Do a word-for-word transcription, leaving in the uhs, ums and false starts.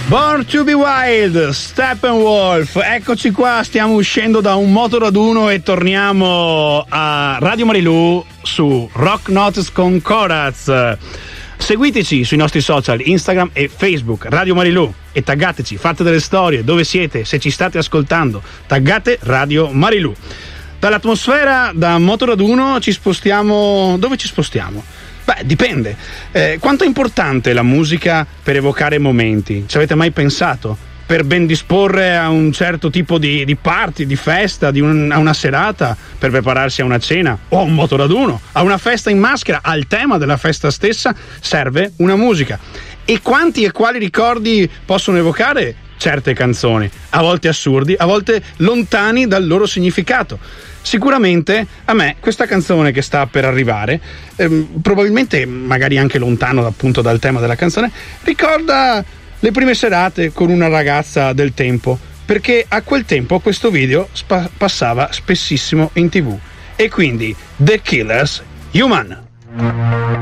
Born to be Wild, Steppenwolf, eccoci qua, stiamo uscendo da un motoraduno e torniamo a Radio Marilù su Rock Notes con Coraz. Seguiteci sui nostri social, Instagram e Facebook, Radio Marilù, e taggateci, fate delle storie, dove siete, se ci state ascoltando, taggate Radio Marilù. Dall'atmosfera da motoraduno ci spostiamo, dove ci spostiamo? Beh, dipende. Eh, quanto è importante la musica per evocare momenti? Ci avete mai pensato? Per ben disporre a un certo tipo di, di party, di festa, di un, a una serata, per prepararsi a una cena o a un motoraduno, a una festa in maschera, al tema della festa stessa, serve una musica. E quanti e quali ricordi possono evocare certe canzoni? A volte assurdi, a volte lontani dal loro significato. Sicuramente a me questa canzone che sta per arrivare, ehm, probabilmente magari anche lontano appunto dal tema della canzone, ricorda le prime serate con una ragazza del tempo, perché a quel tempo questo video spa- passava spessissimo in tv. E quindi The Killers, Human.